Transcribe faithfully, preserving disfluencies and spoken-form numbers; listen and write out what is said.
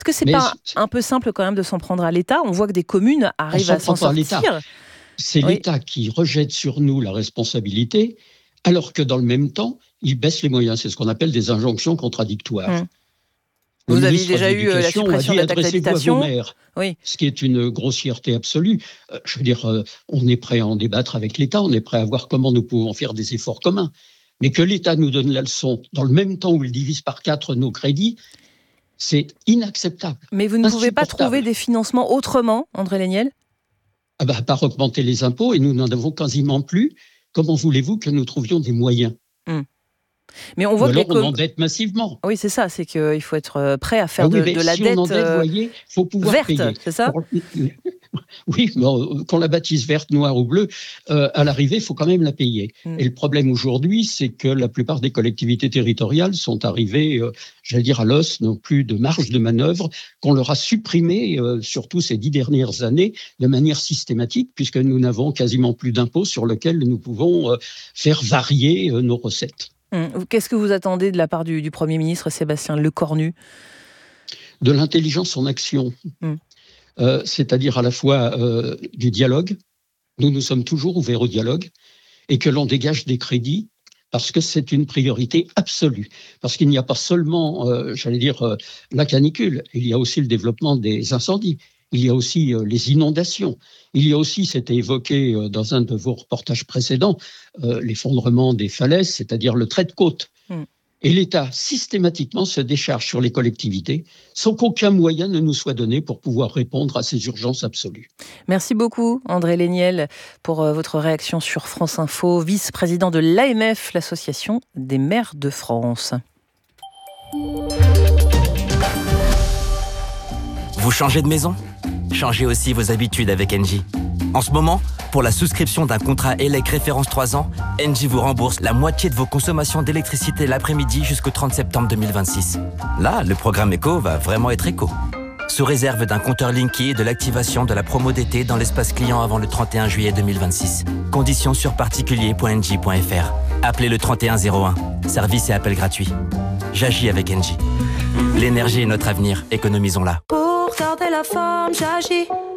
Est-ce que c'est Mais pas c'est- un peu simple quand même de s'en prendre à l'État ? On voit que des communes arrivent s'en à s'en prend pas à l'État. sortir. C'est Oui. l'État qui rejette sur nous la responsabilité, alors que dans le même temps, il baisse les moyens. C'est ce qu'on appelle des injonctions contradictoires. Hum. Le Vous avez ministre déjà de eu euh, la l'Éducation a suppression dit de la taxe adressez-vous à vos d'habitation. maires, Oui. ce qui est une grossièreté absolue. Euh, je veux dire, euh, on est prêt à en débattre avec l'État, on est prêt à voir comment nous pouvons faire des efforts communs. Mais que l'État nous donne la leçon dans le même temps où il divise par quatre nos crédits, c'est inacceptable. Mais vous ne pouvez pas insupportable. trouver des financements autrement, André Léniel ? Ah bah, à part augmenter les impôts, et nous n'en avons quasiment plus, comment voulez-vous que nous trouvions des moyens ? Hum. Mais on Ou voit que alors les on com- endette massivement. Oui, c'est ça, c'est qu'il faut être euh, prêt à faire Ah oui, de, mais de la si dette on endette, vous euh, voyez, il faut pouvoir verte, payer. c'est ça ? Pour- Oui, bon, qu'on la bâtisse verte, noire ou bleue, euh, à l'arrivée, il faut quand même la payer. Mm. Et le problème aujourd'hui, c'est que la plupart des collectivités territoriales sont arrivées, euh, j'allais dire, à l'os, n'ont plus de marge de manœuvre, qu'on leur a supprimé, euh, surtout ces dix dernières années, de manière systématique, puisque nous n'avons quasiment plus d'impôts sur lesquels nous pouvons euh, faire varier euh, nos recettes. Mm. Qu'est-ce que vous attendez de la part du, du Premier ministre Sébastien Lecornu ? De l'intelligence en action. Mm. Euh, c'est-à-dire à la fois euh, du dialogue. Nous, nous sommes toujours ouverts au dialogue et que l'on dégage des crédits parce que c'est une priorité absolue. Parce qu'il n'y a pas seulement, euh, j'allais dire, euh, la canicule, il y a aussi le développement des incendies, il y a aussi euh, les inondations, il y a aussi, c'était évoqué euh, dans un de vos reportages précédents, euh, l'effondrement des falaises, c'est-à-dire le trait de côte. Mm. Et l'État, systématiquement, se décharge sur les collectivités sans qu'aucun moyen ne nous soit donné pour pouvoir répondre à ces urgences absolues. Merci beaucoup, André Léniel, pour votre réaction sur France Info, vice-président de l'A M F, l'Association des maires de France. Vous changez de maison ? Changez aussi vos habitudes avec Engie. En ce moment, pour la souscription d'un contrat E L E C référence trois ans, Engie vous rembourse la moitié de vos consommations d'électricité l'après-midi jusqu'au trente septembre deux mille vingt-six. Là, le programme éco va vraiment être éco. Sous réserve d'un compteur Linky et de l'activation de la promo d'été dans l'espace client avant le trente et un juillet deux mille vingt-six. Conditions sur particulier point engie point f r. Appelez le trente et un zéro un. Service et appel gratuit. J'agis avec Engie. L'énergie est notre avenir, économisons-la. Pour garder la forme, j'agis.